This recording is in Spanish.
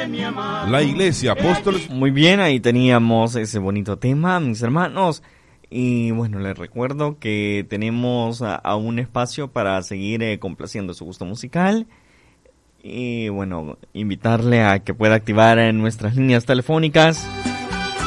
La Iglesia Apóstol. Muy bien, ahí teníamos ese bonito tema, mis hermanos. Y bueno, les recuerdo que tenemos aún un espacio para seguir complaciendo su gusto musical. Y bueno, invitarle a que pueda activar en nuestras líneas telefónicas